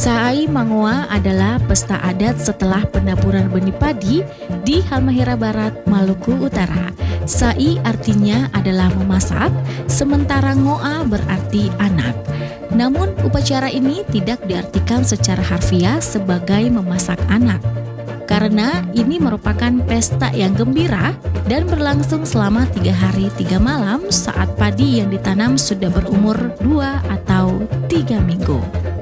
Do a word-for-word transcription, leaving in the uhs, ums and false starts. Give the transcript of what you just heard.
Saai Mangoa adalah pesta adat setelah penaburan benih padi di Halmahera Barat, Maluku Utara. Sai artinya adalah memasak, sementara Ngoa berarti anak. Namun upacara ini tidak diartikan secara harfiah sebagai memasak anak, karena ini merupakan pesta yang gembira dan berlangsung selama tiga hari tiga malam saat padi yang ditanam sudah berumur dua atau tiga minggu.